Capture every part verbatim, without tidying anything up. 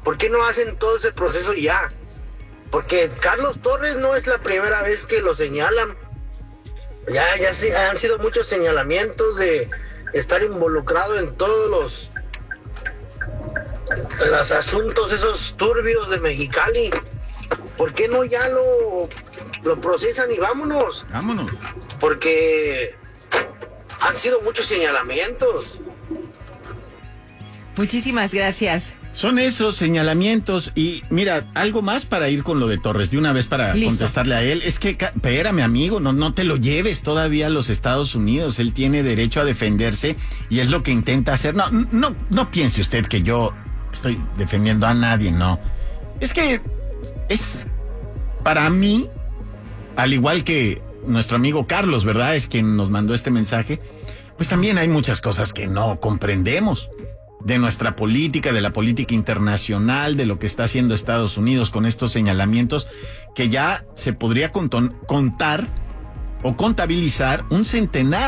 ¿Por qué no hacen todo ese proceso ya? Porque Carlos Torres no es la primera vez que lo señalan. Ya, ya sí, han sido muchos señalamientos de estar involucrado en todos los, los asuntos esos turbios de Mexicali. ¿Por qué no ya lo, lo procesan y vámonos? Vámonos. Porque han sido muchos señalamientos. Muchísimas gracias. Son esos señalamientos y mira, algo más para ir con lo de Torres, de una vez para Listo. Contestarle a él. Es que, espérame amigo, no, no te lo lleves todavía a los Estados Unidos, él tiene derecho a defenderse y es lo que intenta hacer. No, no, no piense usted que yo estoy defendiendo a nadie, no. Es que es, para mí, al igual que nuestro amigo Carlos, ¿verdad? Es quien nos mandó este mensaje, pues también hay muchas cosas que no comprendemos. De nuestra política, de la política internacional, de lo que está haciendo Estados Unidos con estos señalamientos, que ya se podría conton- contar o contabilizar un centenar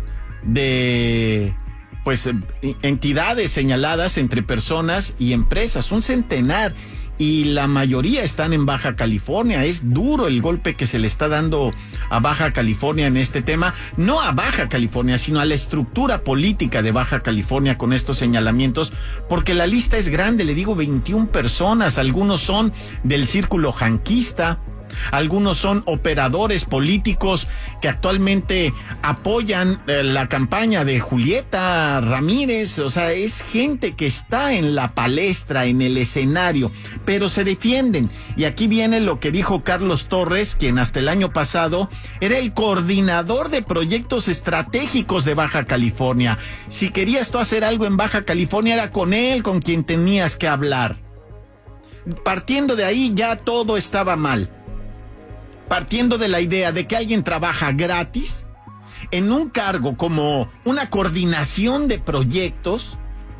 de pues entidades señaladas entre personas y empresas, un centenar, y la mayoría están en Baja California. Es duro el golpe que se le está dando a Baja California en este tema, no a Baja California, sino a la estructura política de Baja California con estos señalamientos, porque la lista es grande, le digo, veintiuna personas, algunos son del círculo janquista, algunos son operadores políticos que actualmente apoyan eh, la campaña de Julieta Ramírez. O sea, es gente que está en la palestra, en el escenario, pero se defienden. Y aquí viene lo que dijo Carlos Torres, quien hasta el año pasado era el coordinador de proyectos estratégicos de Baja California. Si querías tú hacer algo en Baja California, era con él con quien tenías que hablar. Partiendo de ahí, ya todo estaba mal. Partiendo de la idea de que alguien trabaja gratis en un cargo como una coordinación de proyectos,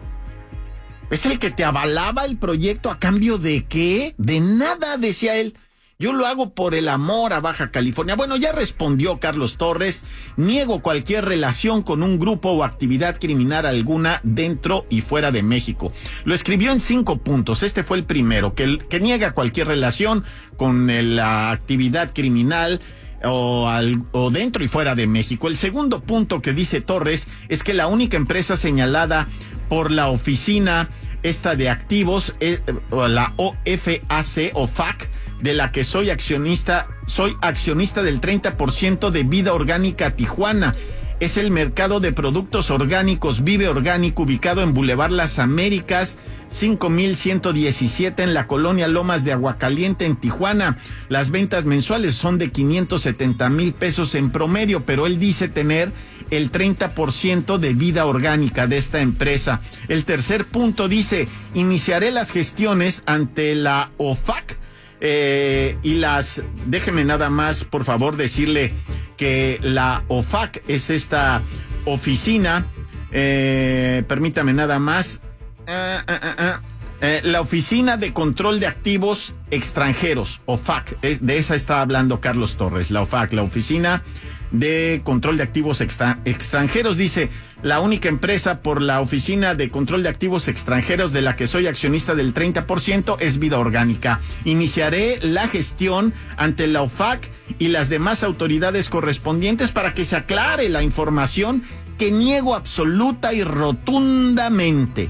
es el que te avalaba el proyecto. ¿A cambio de qué? De nada, decía él. Yo lo hago por el amor a Baja California. Bueno, ya respondió Carlos Torres. Niego cualquier relación con un grupo o actividad criminal alguna dentro y fuera de México. Lo escribió en cinco puntos. Este fue el primero, que, que niega cualquier relación con el, la actividad criminal o, al, o dentro y fuera de México. El segundo punto que dice Torres es que la única empresa señalada por la oficina esta de activos, es, la O F A C o F A C, de la que soy accionista, soy accionista del treinta por ciento de Vida Orgánica Tijuana. Es el mercado de productos orgánicos Vive Orgánico, ubicado en Boulevard Las Américas, cinco mil ciento diecisiete, en la colonia Lomas de Aguacaliente, en Tijuana. Las ventas mensuales son de quinientos setenta mil pesos en promedio, pero él dice tener el treinta por ciento de Vida Orgánica de esta empresa. El tercer punto dice, iniciaré las gestiones ante la O F A C, Eh, y las, déjeme nada más, por favor, decirle que la O F A C es esta oficina, eh, permítame nada más, eh, eh, eh, eh, la Oficina de Control de Activos Extranjeros, O F A C, es, de esa está hablando Carlos Torres, la O F A C, la Oficina de Control de Activos extra, Extranjeros. Dice, la única empresa por la Oficina de Control de Activos Extranjeros de la que soy accionista del treinta por ciento es Vida Orgánica. Iniciaré la gestión ante la O F A C y las demás autoridades correspondientes para que se aclare la información que niego absoluta y rotundamente.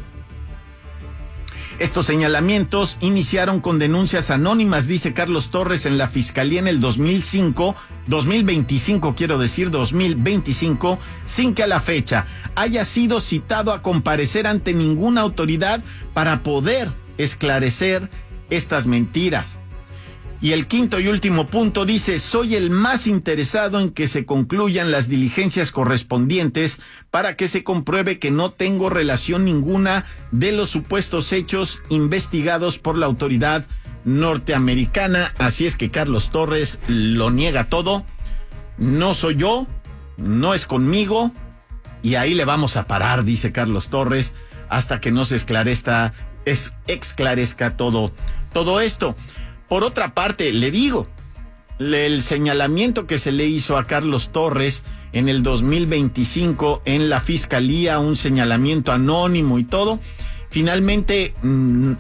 Estos señalamientos iniciaron con denuncias anónimas, dice Carlos Torres, en la Fiscalía en el dos mil cinco, dos mil veinticinco, quiero decir, dos mil veinticinco, sin que a la fecha haya sido citado a comparecer ante ninguna autoridad para poder esclarecer estas mentiras. Y el quinto y último punto dice, soy el más interesado en que se concluyan las diligencias correspondientes para que se compruebe que no tengo relación ninguna de los supuestos hechos investigados por la autoridad norteamericana. Así es que Carlos Torres lo niega todo. No soy yo, no es conmigo, y ahí le vamos a parar, dice Carlos Torres, hasta que no se esclarezca, es, esclarezca todo, todo esto. Por otra parte, le digo, el señalamiento que se le hizo a Carlos Torres en el dos mil veinticinco en la Fiscalía, un señalamiento anónimo y todo, finalmente mmm,